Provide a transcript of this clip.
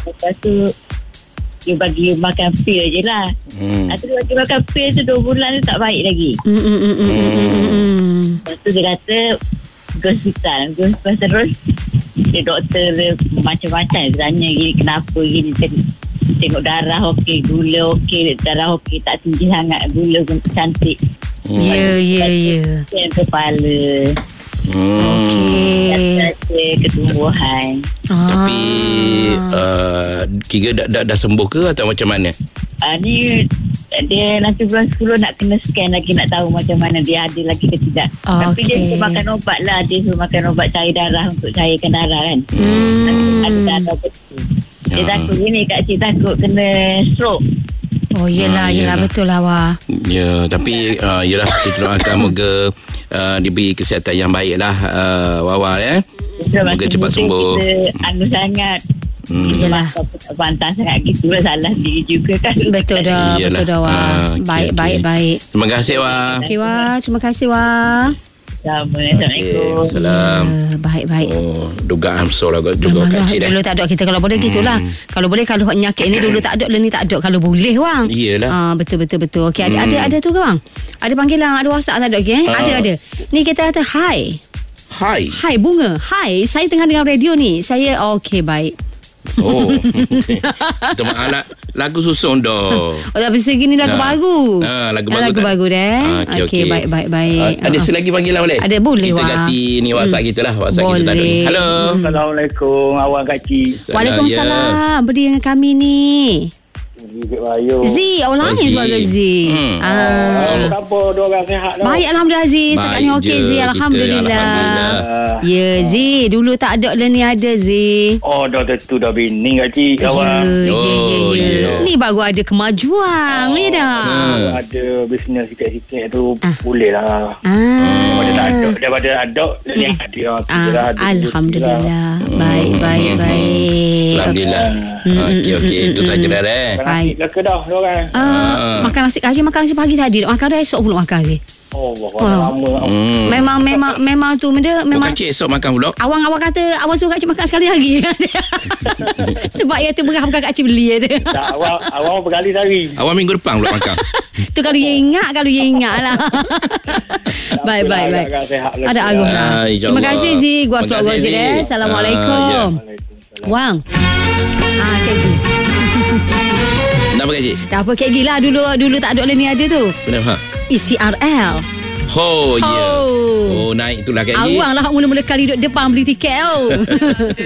Lepas tu dia bagi makan pil je lah. Lepas tu dia bagi makan pil tu 2 bulan tu tak baik lagi. Lepas tu dia kata ke hospital. Terus dia doktor dia macam-macam tanya gini, kenapa gini, tengok darah okey, gula okey, darah okey, tak tinggi sangat, gula pun cantik. Ya. Yang kepala. Okey. Ketumbuhan. Tapi kira dah sembuh ke atau macam mana? Ni dia nanti bulan 10 nak kena scan lagi, nak tahu macam mana dia ada lagi ke tidak. Tapi dia suruh makan obat lah. Dia suruh makan obat cair darah untuk cairkan darah kan. Ada darah betul. Dia takut gini, Kak Cik takut kena stroke. Oh yelah betul lah Wah. Ya, tapi yalah, kita doakan moga diberi kesihatan yang baik lah Wawa ya. Moga cepat sembuh. Kita sangat Yelah, pantas sangat gitu lah, salah diri juga kan. Betul dah Wah. Baik. Terima kasih Wah. Okey Wah, terima kasih Wah. Assalamualaikum. Salam. Baik. Oh, dugaan besar juga Kak Cik dah. Dulu tak ada kita, kalau boleh gitulah. Kalau boleh, kalau penyakit ni dulu tak ada, ni tak ada. Kalau boleh Wang. Iyalah. Betul. Okey, ada tu ke Wang? Ada panggilan, ada WhatsApp tak ada? Okey. Ada. Ni kita kata hi. Hai bunga. Hai, saya tengah dengar radio ni. Saya okey, baik. Oh, itu malah lagu susun dah. Tapi segini lagu baru. Lagu baru dah. Okey, baik. Ada selagi panggilan boleh? Ada, boleh kita ganti ni WhatsApp kita lah. WhatsApp boleh. kita tak ada ni. Halo. Assalamualaikum awak Kak Cik. Waalaikumsalam. Berdiri dengan kami ni. Z, lain sebagai Z. Apa diorang sihat dah? Baik, Alhamdulillah Z. Setakat ni okey Z, Alhamdulillah. Ya Z, dulu tak ada lah, ni ada Z. Oh, dah tentu dah bini Kak Cik. Ya. Ni baru ada kemajuan ni dah. Ada bisnes sikit-sikit tu boleh lah. Daripada ada ni ada. Alhamdulillah. Baik. Alhamdulillah. Okey, itu saja dah. Baik. Laka dah diorang. Makan nasi pagi tadi. Makan dah, esok pun makan Aziz. Lama. Memang tu benda memang. Kak Cik esok makan pula. Awak kata awak suruh Kak Cik makan sekali lagi. Sebab yang tu berah bukan Kak Cik beli tu. Tak, awak berkali sehari. Awak minggu depan pula makan. Tu kalau dia ingat lah. Baik. Ada Arif. Terima kasih Zee. Gua suruh Zee. Assalamualaikum. Wang. Kegi. Kenapa Kak Cik? Tak apa, Kegi lah. Dulu tak ada ni ada tu. Kenapa? ECRL. Oh, ya. Oh, naik itulah Kak Cik. Awang lah mula-mula kali duduk depan beli tiket tau.